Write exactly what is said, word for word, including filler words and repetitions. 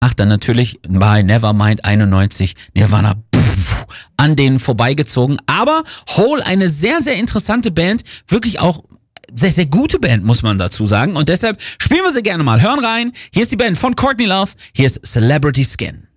Ach, dann natürlich bei Nevermind einundneunzig Nirvana pff, an denen vorbeigezogen. Aber Hole, eine sehr, sehr interessante Band, wirklich auch sehr, sehr gute Band, muss man dazu sagen. Und deshalb spielen wir sie gerne mal. Hören rein. Hier ist die Band von Courtney Love. Hier ist Celebrity Skin.